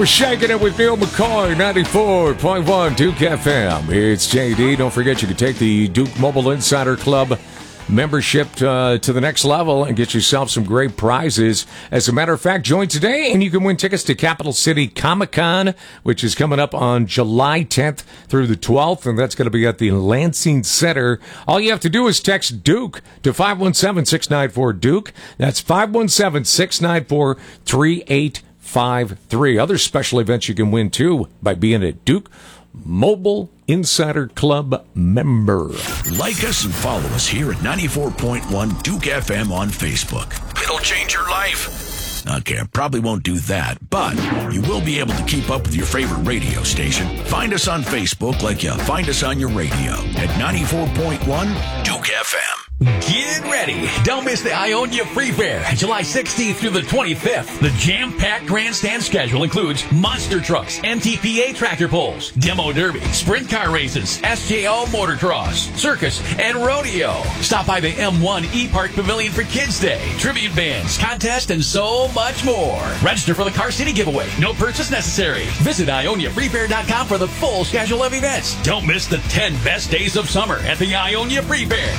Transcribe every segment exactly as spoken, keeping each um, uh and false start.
We're shaking it with Neil McCoy, ninety-four point one Duke F M. It's J D. Don't forget you can take the Duke Mobile Insider Club membership uh, to the next level and get yourself some great prizes. As a matter of fact, join today and you can win tickets to Capital City Comic-Con, which is coming up on July tenth through the twelfth, and that's going to be at the Lansing Center. All you have to do is text Duke to five one seven, six nine four, Duke. That's five one seven, six nine four, three eight five three. Other special events you can win, too, by being a Duke Mobile Insider Club member. Like us and follow us here at ninety-four point one Duke F M on Facebook. It'll change your life. Okay, I probably won't do that, but you will be able to keep up with your favorite radio station. Find us on Facebook like you find us on your radio at ninety-four point one Duke F M. Get ready. Don't miss the Ionia Free Fair, July sixteenth through the twenty-fifth. The jam-packed grandstand schedule includes monster trucks, M T P A tractor pulls, demo derby, sprint car races, S J O motocross, circus, and rodeo. Stop by the M one E-Park Pavilion for Kids Day, tribute bands, contest, and so much more. Register for the Car City giveaway. No purchase necessary. Visit Ionia Free Fair dot com for the full schedule of events. Don't miss the ten best days of summer at the Ionia Free Fair.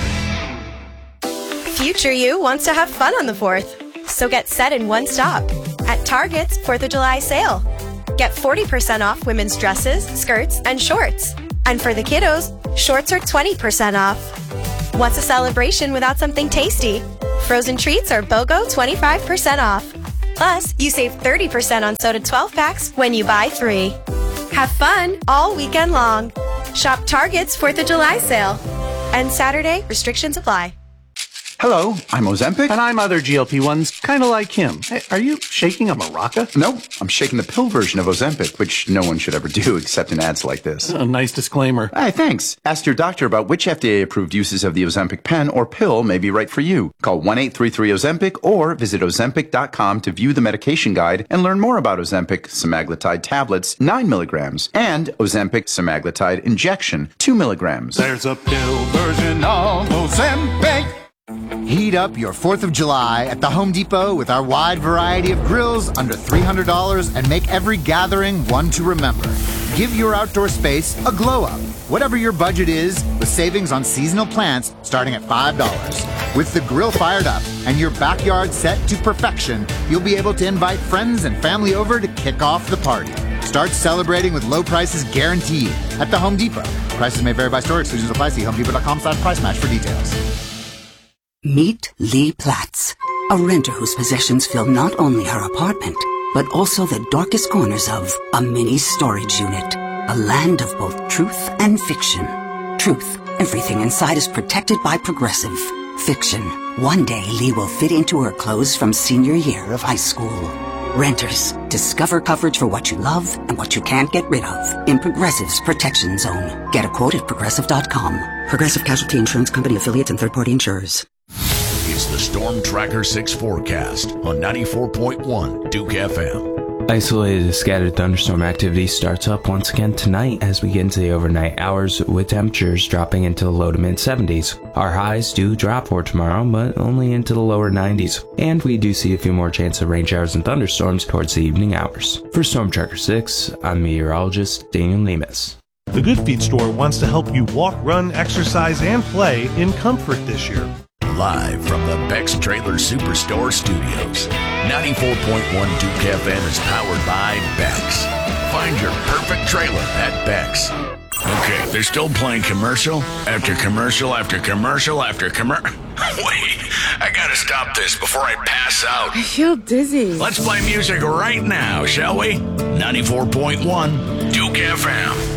Future you wants to have fun on the fourth, so get set in one stop at Target's fourth of July sale. Get forty percent off women's dresses, skirts, and shorts. And for the kiddos, shorts are twenty percent off. What's a celebration without something tasty? Frozen treats are BOGO twenty-five percent off. Plus, you save thirty percent on soda twelve packs when you buy three. Have fun all weekend long. Shop Target's fourth of July sale. And Saturday, restrictions apply. Hello, I'm Ozempic. And I'm other G L P ones, kind of like him. Hey, are you shaking a maraca? No, I'm shaking the pill version of Ozempic, which no one should ever do except in ads like this. A nice disclaimer. Hey, thanks. Ask your doctor about which F D A-approved uses of the Ozempic pen or pill may be right for you. Call one eight three three Ozempic or visit Ozempic dot com to view the medication guide and learn more about Ozempic semaglutide tablets, nine milligrams, and Ozempic semaglutide injection, two milligrams. There's a pill version of Ozempic. Heat up your fourth of July at the Home Depot with our wide variety of grills under three hundred dollars and make every gathering one to remember. Give your outdoor space a glow up, whatever your budget is, with savings on seasonal plants starting at five dollars. With the grill fired up and your backyard set to perfection, you'll be able to invite friends and family over to kick off the party. Start celebrating with low prices guaranteed at the Home Depot. Prices may vary by store. Exclusions apply. See home depot dot com slash price match for details. Meet Lee Platz, a renter whose possessions fill not only her apartment, but also the darkest corners of a mini storage unit. A land of both truth and fiction. Truth, everything inside is protected by Progressive. Fiction, one day Lee will fit into her clothes from senior year of high school. Renters, discover coverage for what you love and what you can't get rid of in Progressive's Protection Zone. Get a quote at Progressive dot com. Progressive Casualty Insurance Company affiliates and third-party insurers. It's the Storm Tracker six forecast on ninety-four point one Duke F M. Isolated scattered thunderstorm activity starts up once again tonight as we get into the overnight hours, with temperatures dropping into the low to mid seventies. Our highs do drop for tomorrow, but only into the lower nineties. And we do see a few more chances of rain showers and thunderstorms towards the evening hours. For Storm Tracker six, I'm meteorologist Daniel Lemus. The Good Feet store wants to help you walk, run, exercise, and play in comfort this year. Live from the Beck's Trailer Superstore Studios, ninety-four point one Duke F M is powered by Beck's. Find your perfect trailer at Beck's. Okay, they're still playing commercial after commercial after commercial after commercial. Wait, I gotta stop this before I pass out. I feel dizzy. Let's play music right now, shall we? ninety-four point one Duke F M.